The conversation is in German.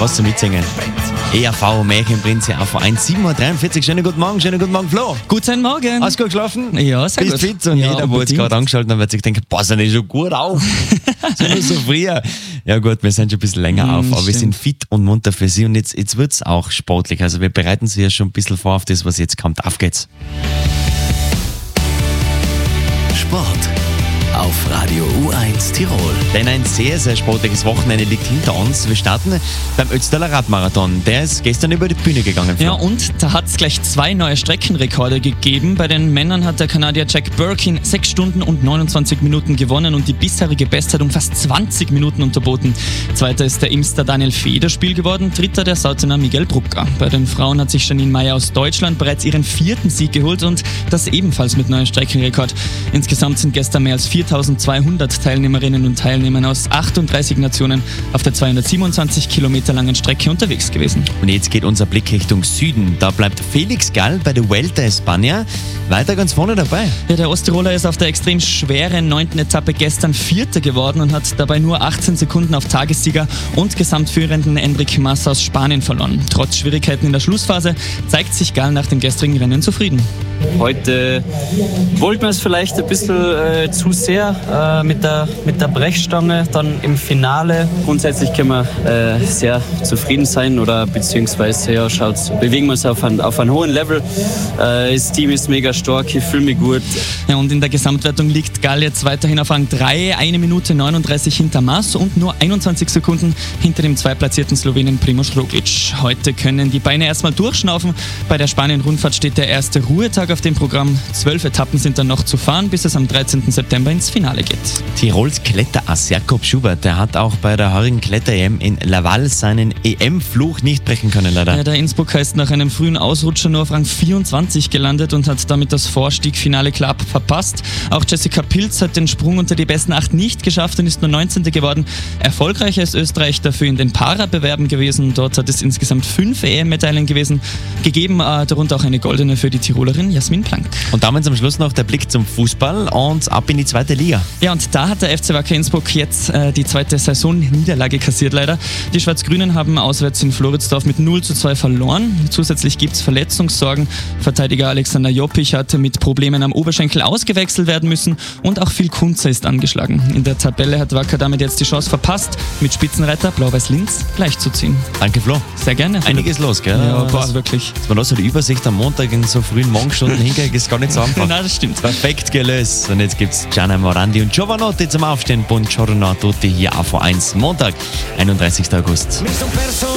was zum Mitsingen. ERV, Märchenprinz, AV1, 7.43 Uhr. Schönen guten Morgen, Flo. Guten Morgen. Hast du gut geschlafen? Ja, sehr Bist gut. fit? Und Ja, jeder, wo jetzt unbedingt. gerade angeschaltet hat, wird sich denken, pass ja nicht so gut auf. so früher. Ja gut, wir sind schon ein bisschen länger auf, aber wir sind fit und munter für Sie. Und jetzt wird es auch sportlich. Also wir bereiten Sie ja schon ein bisschen vor auf das, was jetzt kommt. Auf geht's. Sport auf Radio U1 Tirol. Denn ein sehr, sehr sportliches Wochenende liegt hinter uns. Wir starten beim Ötztaler Radmarathon. Der ist gestern über die Bühne gegangen. Ja, und da hat es gleich 2 neue Streckenrekorde gegeben. Bei den Männern hat der Kanadier Jack Burke in 6 Stunden und 29 Minuten gewonnen und die bisherige Bestzeit um fast 20 Minuten unterboten. Zweiter ist der Imster Daniel Federspiel geworden, dritter der Sautener Miguel Brucker. Bei den Frauen hat sich Janine Meyer aus Deutschland bereits ihren 4. Sieg geholt und das ebenfalls mit neuem Streckenrekord. Insgesamt sind gestern mehr als 4.200 Teilnehmerinnen und Teilnehmer aus 38 Nationen auf der 227 Kilometer langen Strecke unterwegs gewesen. Und jetzt geht unser Blick Richtung Süden. Da bleibt Felix Gall bei der Vuelta a España weiter ganz vorne dabei. Ja, der Osttiroler ist auf der extrem schweren 9. Etappe gestern Vierter geworden und hat dabei nur 18 Sekunden auf Tagessieger und Gesamtführenden Enric Mas aus Spanien verloren. Trotz Schwierigkeiten in der Schlussphase zeigt sich Gall nach dem gestrigen Rennen zufrieden. Heute wollten wir es vielleicht ein bisschen zu sehr mit der Brechstange dann im Finale. Grundsätzlich können wir sehr zufrieden sein oder beziehungsweise ja, bewegen wir uns auf einem hohen Level. Das Team ist mega stark, ich fühle mich gut. Ja, und in der Gesamtwertung liegt Gall jetzt weiterhin auf Rang 3, 1 Minute 39 hinter Mas und nur 21 Sekunden hinter dem zweitplatzierten Slowenen Primož Roglič. Heute können die Beine erstmal durchschnaufen. Bei der Spanien-Rundfahrt steht der erste Ruhetag auf dem Programm. 12 Etappen sind dann noch zu fahren, bis es am 13. September ins Finale geht. Tirols Kletterass Jakob Schubert, der hat auch bei der heurigen Kletter-EM in Laval seinen EM-Fluch nicht brechen können, leider. Ja, der Innsbrucker ist nach einem frühen Ausrutscher nur auf Rang 24 gelandet und hat damit das Vorstieg-Finale knapp verpasst. Auch Jessica Pilz hat den Sprung unter die besten 8 nicht geschafft und ist nur 19. geworden. Erfolgreicher ist Österreich dafür in den Para-Bewerben gewesen. Dort hat es insgesamt 5 EM-Medaillen gegeben, darunter auch eine goldene für die Tirolerin Jasmin Plank. Und damit am Schluss noch der Blick zum Fußball und ab in die 2. Liga. Ja, und da hat der FC Wacker Innsbruck jetzt die 2. Saison-Niederlage kassiert leider. Die Schwarz-Grünen haben auswärts in Floridsdorf mit 0:2 verloren. Zusätzlich gibt es Verletzungssorgen. Verteidiger Alexander Joppich hatte mit Problemen am Oberschenkel ausgewechselt werden müssen und auch Phil Kunzer ist angeschlagen. In der Tabelle hat Wacker damit jetzt die Chance verpasst, mit Spitzenreiter Blau-Weiß Linz gleichzuziehen. Danke, Flo. Sehr gerne. Einiges los, gell? Ja, boah, wirklich. Dass man da so die Übersicht am Montag in so frühen Morgenstunden hinkriegt, ist gar nicht so einfach. Na, das stimmt. Perfekt gelöst. Und jetzt gibt's Gianna Morandi und Giovanotti zum Aufstehen. Buongiorno a tutti hier AV1 Montag, 31. August.